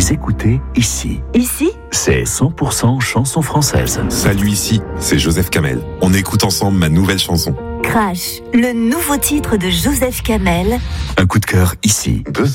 Vous écoutez Ici. Ici, c'est 100% chanson française. Salut, ici, c'est Joseph Kamel. On écoute ensemble ma nouvelle chanson. Crash, le nouveau titre de Joseph Kamel. Un coup de cœur ici. 2